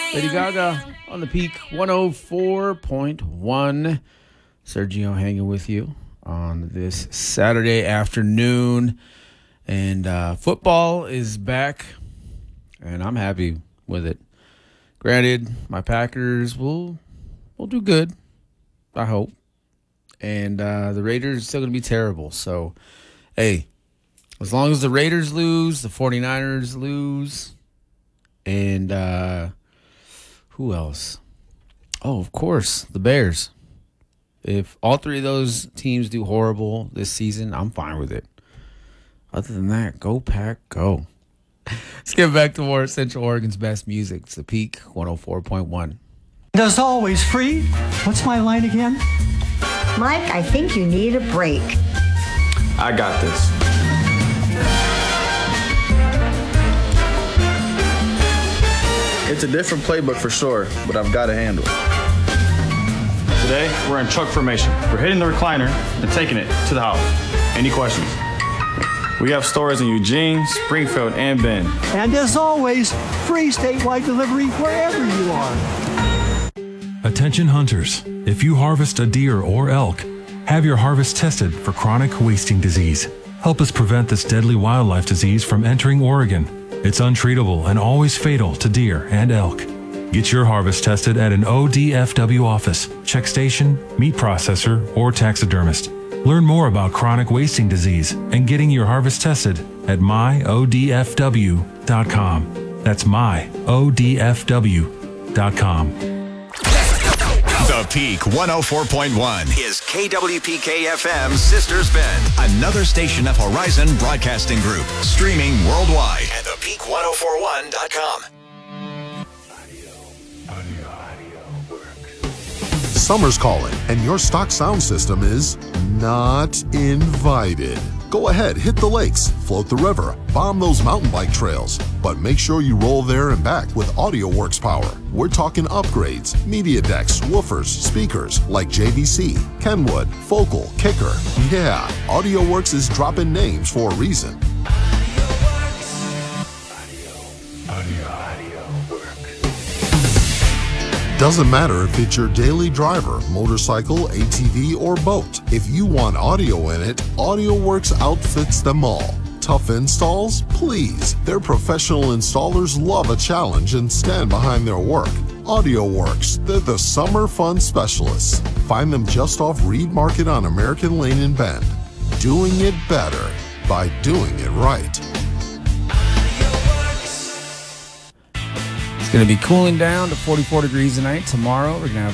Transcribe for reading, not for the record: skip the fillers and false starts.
Lady Gaga on the Peak 104.1. Sergio hanging with you on this Saturday afternoon. And football is back, and I'm happy with it. Granted, my Packers will do good, I hope. And the Raiders are still going to be terrible. So, hey, as long as the Raiders lose, the 49ers lose, and who else? Oh, of course, the Bears. If all three of those teams do horrible this season, I'm fine with it. Other than that, go Pack, go. Let's get back to more Central Oregon's best music. It's the Peak 104.1. As always, free. What's my line again? Mike, I think you need a break. I got this. It's a different playbook for sure, but I've got to handle it. Today, we're in truck formation. We're hitting the recliner and taking it to the house. Any questions? We have stores in Eugene, Springfield, and Bend. And as always, free statewide delivery wherever you are. Attention hunters, if you harvest a deer or elk, have your harvest tested for chronic wasting disease. Help us prevent this deadly wildlife disease from entering Oregon. It's untreatable and always fatal to deer and elk. Get your harvest tested at an ODFW office, check station, meat processor, or taxidermist. Learn more about chronic wasting disease and getting your harvest tested at myodfw.com. That's myodfw.com. The Peak 104.1 is KWPK-FM's Sisters Bend, another station of Horizon Broadcasting Group, streaming worldwide at thepeak1041.com. Summer's calling, and your stock sound system is not invited. Go ahead, hit the lakes, float the river, bomb those mountain bike trails, but make sure you roll there and back with AudioWorks power. We're talking upgrades, media decks, woofers, speakers like JVC, Kenwood, Focal, Kicker. Yeah, AudioWorks is dropping names for a reason. Doesn't matter if it's your daily driver, motorcycle, ATV, or boat. If you want audio in it, AudioWorks outfits them all. Tough installs? Please. Their professional installers love a challenge and stand behind their work. AudioWorks, they're the summer fun specialists. Find them just off Reed Market on American Lane in Bend. Doing it better by doing it right. It's going to be cooling down to 44 degrees tonight. Tomorrow, we're going to have